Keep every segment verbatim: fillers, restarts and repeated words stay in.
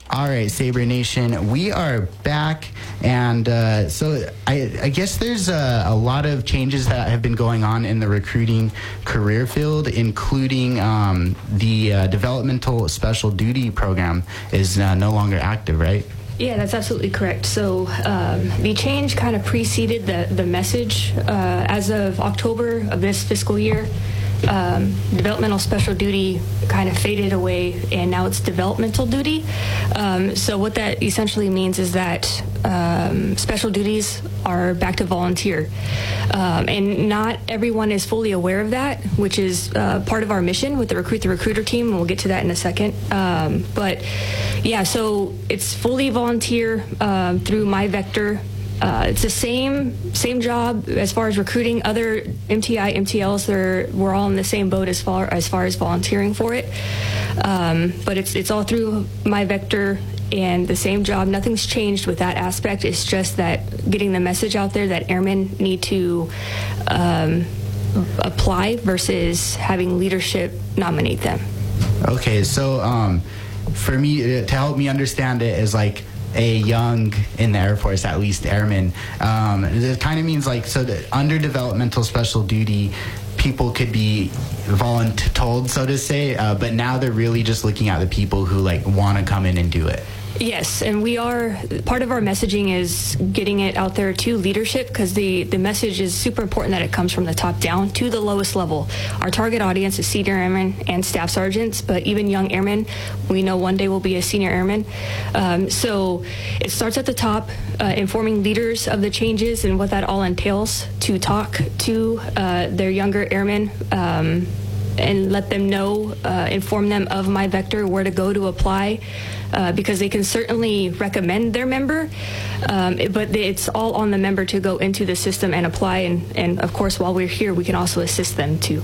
All right, Sabre Nation, we are back, and uh, so I, I guess there's a, a lot of changes that have been going on in the recruiting career field, including um, the uh, developmental special duty program is uh, no longer active, right? Yeah, that's absolutely correct. So um, the change kind of preceded the, the message. Uh, as of October of this fiscal year, um, developmental special duty kind of faded away, and now it's developmental duty. Um, so what that essentially means is that um, special duties are back to volunteer. Um, and not everyone is fully aware of that, which is uh, part of our mission with the Recruit the Recruiter team, and we'll get to that in a second. Um, but yeah, so it's fully volunteer um, through MyVector. Uh, it's the same same job as far as recruiting. Other M T I, M T Ls, they're, we're all in the same boat as far as far as volunteering for it. Um, but it's it's all through MyVector and the same job. Nothing's changed with that aspect. It's just that getting the message out there that airmen need to um, apply versus having leadership nominate them. Okay, so um, for me, to help me understand it is like a young, in the Air Force at least, airman. Um, it kind of means like, so that under developmental special duty, people could be voluntold, so to say, uh, but now they're really just looking at the people who like want to come in and do it. Yes, and we are, part of our messaging is getting it out there to leadership, because the, the message is super important that it comes from the top down to the lowest level. Our target audience is senior airmen and staff sergeants, but even young airmen, we know one day will be a senior airman. Um, so it starts at the top, uh, informing leaders of the changes and what that all entails, to talk to uh, their younger airmen, um, and let them know, uh, inform them of MyVector, where to go to apply, uh, because they can certainly recommend their member, um, but it's all on the member to go into the system and apply, and, and of course, while we're here, we can also assist them too.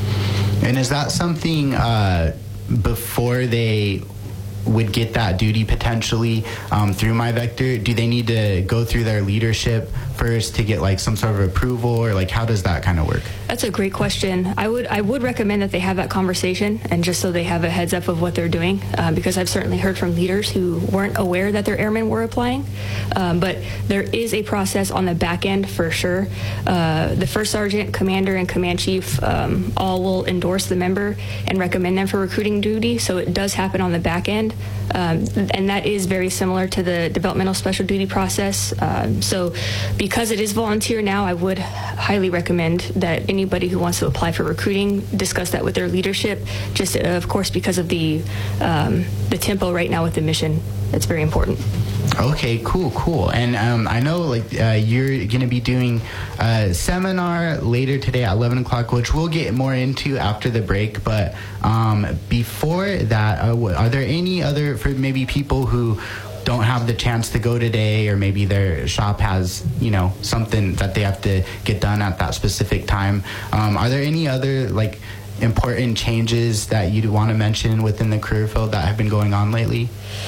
And is that something uh, before they would get that duty potentially um, through MyVector? Do they need to go through their leadership first to get like some sort of approval, or like how does that kind of work? That's a great question. I would I would recommend that they have that conversation, and just so they have a heads up of what they're doing, uh, because I've certainly heard from leaders who weren't aware that their airmen were applying. Um, but there is a process on the back end for sure. Uh, the first sergeant, commander, and command chief um, all will endorse the member and recommend them for recruiting duty. So it does happen on the back end. Um, and that is very similar to the developmental special duty process. Um, so because it is volunteer now, I would highly recommend that anybody who wants to apply for recruiting discuss that with their leadership, just uh, of course because of the, um, the tempo right now with the mission. That's very important. Okay, cool, cool. And um, I know like uh, you're going to be doing a seminar later today at eleven o'clock, which we'll get more into after the break. But um, before that, uh, are there any other, for maybe people who don't have the chance to go today, or maybe their shop has, you know, something that they have to get done at that specific time, um, are there any other like important changes that you'd want to mention within the career field that have been going on lately?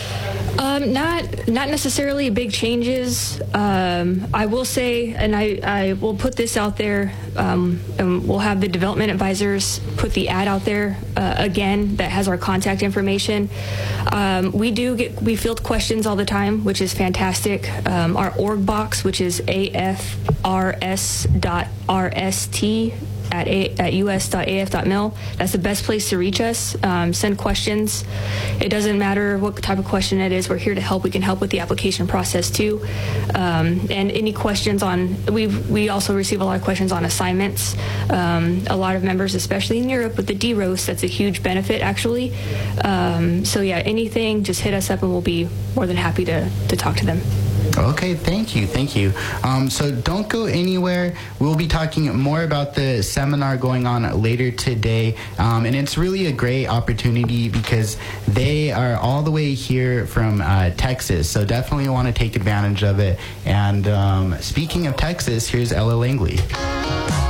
Um, not not necessarily big changes. Um, I will say, and I, I will put this out there, um, and we'll have the development advisors put the ad out there uh, again that has our contact information. Um, we do get, we field questions all the time, which is fantastic. Um, our org box, which is A F R S dot R S T at, a, at U S dot A F dot mil. That's the best place to reach us. Um, send questions. It doesn't matter what type of question it is. We're here to help. We can help with the application process too. Um, and any questions on, we we also receive a lot of questions on assignments. Um, a lot of members, especially in Europe with the D R O S, that's a huge benefit actually. Um, so yeah, anything, just hit us up and we'll be more than happy to, to talk to them. Okay, thank you, thank you. Um, so don't go anywhere. We'll be talking more about the seminar going on later today, um, and it's really a great opportunity because they are all the way here from uh, Texas, so definitely want to take advantage of it. And um, speaking of Texas, here's Ella Langley.